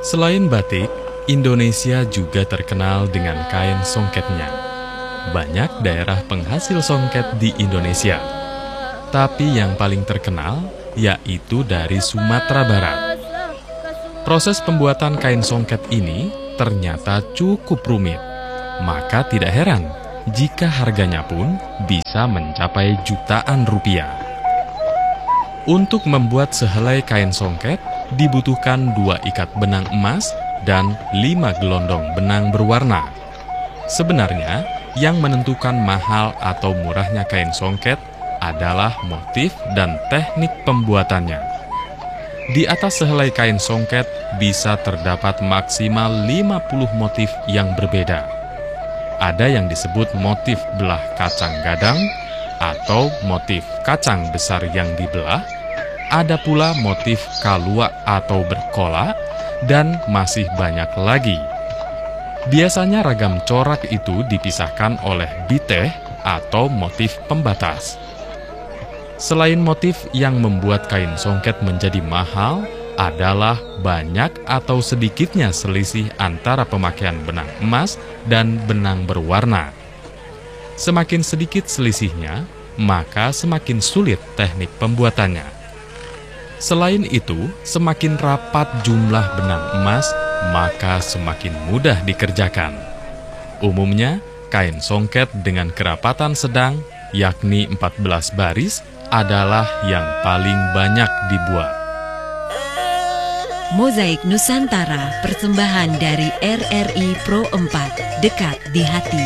Selain batik, Indonesia juga terkenal dengan kain songketnya. Banyak daerah penghasil songket di Indonesia. Tapi yang paling terkenal yaitu dari Sumatera Barat. Proses pembuatan kain songket ini ternyata cukup rumit. Maka tidak heran jika harganya pun bisa mencapai jutaan rupiah. Untuk membuat sehelai kain songket, dibutuhkan 2 ikat benang emas dan 5 gelondong benang berwarna. Sebenarnya, yang menentukan mahal atau murahnya kain songket adalah motif dan teknik pembuatannya. Di atas sehelai kain songket bisa terdapat maksimal 50 motif yang berbeda. Ada yang disebut motif belah kacang gadang atau motif kacang besar yang dibelah. Ada pula motif kalua atau berkola, dan masih banyak lagi. Biasanya ragam corak itu dipisahkan oleh biteh atau motif pembatas. Selain motif yang membuat kain songket menjadi mahal, adalah banyak atau sedikitnya selisih antara pemakaian benang emas dan benang berwarna. Semakin sedikit selisihnya, maka semakin sulit teknik pembuatannya. Selain itu, semakin rapat jumlah benang emas, maka semakin mudah dikerjakan. Umumnya, kain songket dengan kerapatan sedang, yakni 14 baris, adalah yang paling banyak dibuat. Mozaik Nusantara, persembahan dari RRI Pro 4, dekat di hati.